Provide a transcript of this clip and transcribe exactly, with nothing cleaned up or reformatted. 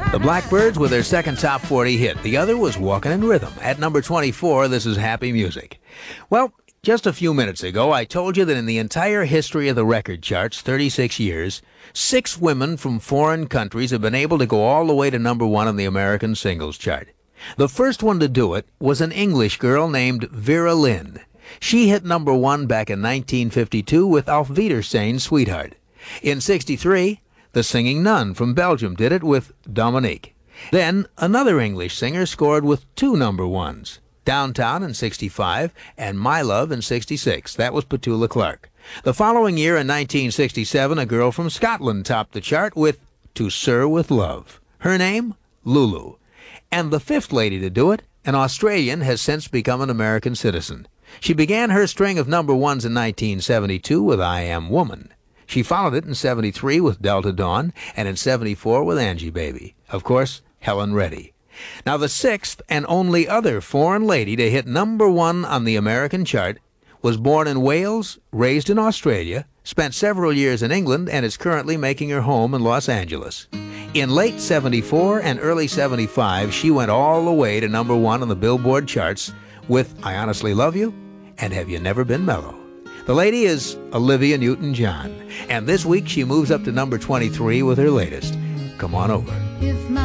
The Blackbyrds with their second top forty hit. The other was Walkin' in Rhythm. At number twenty-four, this is Happy Music. Well, just a few minutes ago, I told you that in the entire history of the record charts, thirty-six years, six women from foreign countries have been able to go all the way to number one on the American singles chart. The first one to do it was an English girl named Vera Lynn. She hit number one back in nineteen fifty-two with Auf Wiedersehen, Sweetheart. In sixty-three, the Singing Nun from Belgium did it with Dominique. Then, another English singer scored with two number ones, Downtown in sixty-five and My Love in sixty-six. That was Petula Clark. The following year, in nineteen sixty-seven, a girl from Scotland topped the chart with To Sir with Love. Her name? Lulu. And the fifth lady to do it, an Australian, has since become an American citizen. She began her string of number ones in nineteen seventy-two with I Am Woman. She followed it in seventy-three with Delta Dawn, and in seventy-four with Angie Baby. Of course, Helen Reddy. Now, the sixth and only other foreign lady to hit number one on the American chart was born in Wales, raised in Australia, spent several years in England, and is currently making her home in Los Angeles. In late seventy-four and early seventy-five, she went all the way to number one on the Billboard charts with I Honestly Love You and Have You Never Been Mellow. The lady is Olivia Newton-John, and this week she moves up to number twenty-three with her latest, Come On Over. If my